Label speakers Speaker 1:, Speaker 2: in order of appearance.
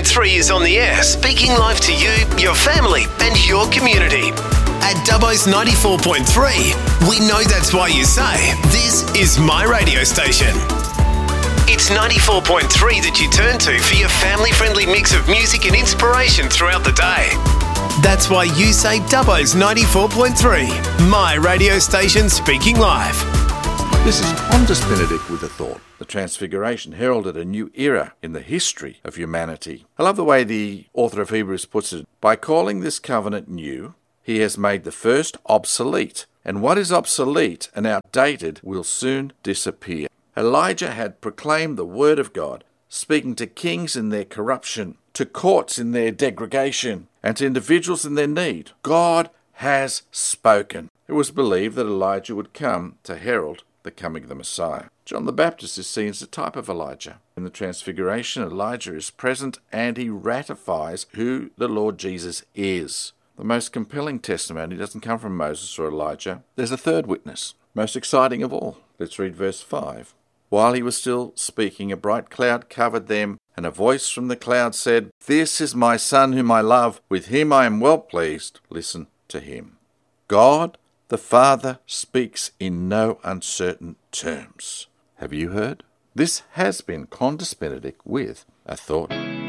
Speaker 1: 104.3 is on the air, speaking live to you, your family, and your community. At Dubbo's 94.3, we know that's why you say, this is my radio station. It's 94.3 that you turn to for your family-friendly mix of music and inspiration throughout the day. That's why you say Dubbo's 94.3, my radio station speaking live.
Speaker 2: This is Qantas Benedict with a thought. The Transfiguration heralded a new era in the history of humanity. I love the way the author of Hebrews puts it. By calling this covenant new, he has made the first obsolete. And what is obsolete and outdated will soon disappear. Elijah had proclaimed the word of God, speaking to kings in their corruption, to courts in their degradation, and to individuals in their need. God has spoken. It was believed that Elijah would come to herald the coming of the Messiah. John the Baptist is seen as a type of Elijah. In the Transfiguration, Elijah is present and he ratifies who the Lord Jesus is. The most compelling testimony doesn't come from Moses or Elijah. There's a third witness, most exciting of all. Let's read verse 5. While he was still speaking, a bright cloud covered them, and a voice from the cloud said, "This is my Son whom I love, with him I am well pleased. Listen to him." God, the Father, speaks in no uncertain terms. Have you heard? This has been Qantas Benedict with a thought.